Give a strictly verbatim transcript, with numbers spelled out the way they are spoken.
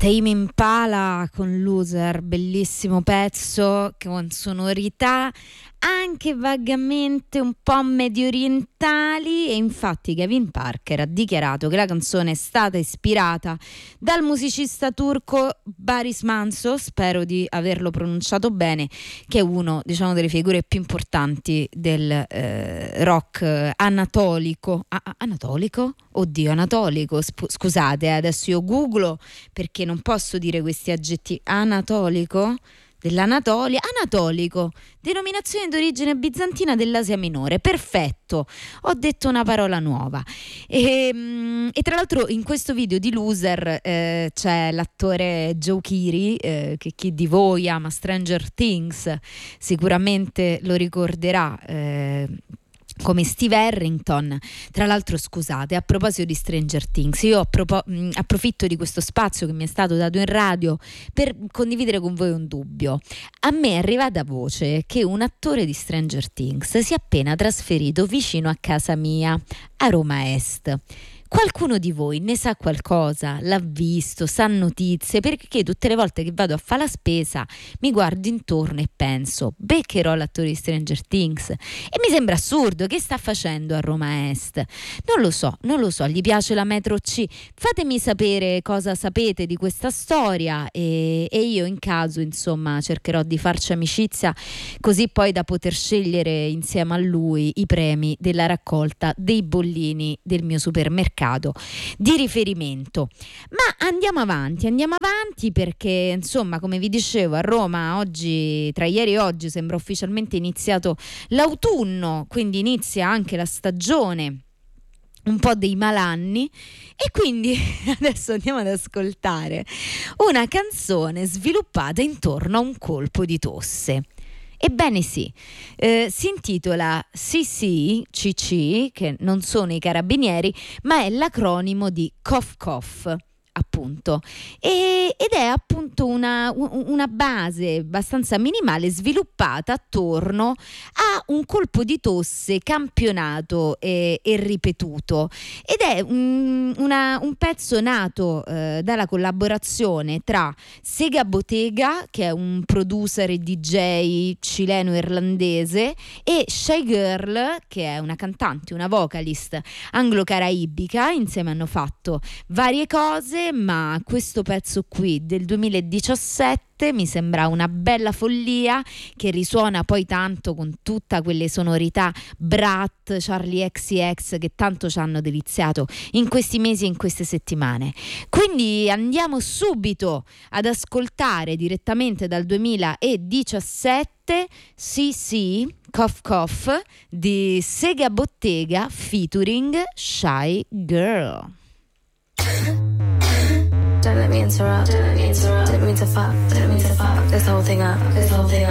Tame Impala con Loser, bellissimo pezzo con sonorità anche vagamente un po' medio orientali, e infatti Gavin Parker ha dichiarato che la canzone è stata ispirata dal musicista turco Barış Manço, spero di averlo pronunciato bene, che è uno, diciamo, delle figure più importanti del eh, rock anatolico. Ah, anatolico? Oddio, anatolico, sp- scusate, adesso io googlo perché non posso dire questi aggettivi. Anatolico? Dell'Anatolia, anatolico, denominazione d'origine bizantina dell'Asia Minore. Perfetto, ho detto una parola nuova. E, e tra l'altro in questo video di Loser eh, c'è l'attore Joe Keery, eh, che chi di voi ama Stranger Things sicuramente lo ricorderà, eh, come Steve Harrington. Tra l'altro, scusate, a proposito di Stranger Things, io appropo- mh, approfitto di questo spazio che mi è stato dato in radio per condividere con voi un dubbio. A me è arrivata voce che un attore di Stranger Things si è appena trasferito vicino a casa mia, a Roma Est. Qualcuno di voi ne sa qualcosa? L'ha visto? Sa notizie? Perché tutte le volte che vado a fare la spesa mi guardo intorno e penso: beccherò l'attore di Stranger Things? E mi sembra assurdo. Che sta facendo a Roma Est? Non lo so, non lo so. Gli piace la metro C? Fatemi sapere cosa sapete di questa storia, e, e io in caso, insomma, cercherò di farci amicizia, così poi da poter scegliere insieme a lui i premi della raccolta dei bollini del mio supermercato di riferimento. Ma andiamo avanti, andiamo avanti perché, insomma, come vi dicevo, a Roma oggi, tra ieri e oggi, sembra ufficialmente iniziato l'autunno, quindi inizia anche la stagione un po' dei malanni, e quindi adesso andiamo ad ascoltare una canzone sviluppata intorno a un colpo di tosse. Ebbene sì, eh, si intitola C C C C, che non sono i carabinieri, ma è l'acronimo di Cough Cough, appunto, e, ed è appunto una, una base abbastanza minimale sviluppata attorno a un colpo di tosse campionato e, e ripetuto, ed è un, una, un pezzo nato eh, dalla collaborazione tra Sega Bottega, che è un producer e D J cileno-irlandese, e Shy Girl, che è una cantante, una vocalist anglo-caraibica. Insieme hanno fatto varie cose, ma questo pezzo qui del duemiladiciassette mi sembra una bella follia, che risuona poi tanto con tutta quelle sonorità Brat, Charlie X C X che tanto ci hanno deliziato in questi mesi e in queste settimane. Quindi andiamo subito ad ascoltare direttamente dal duemiladiciassette C C Cough Cough di Sega Bottega featuring Shy Girl. Don't let me interrupt. Don't let me interrupt. Didn't mean to fuck. Didn't mean to fuck this whole thing up. This whole thing up.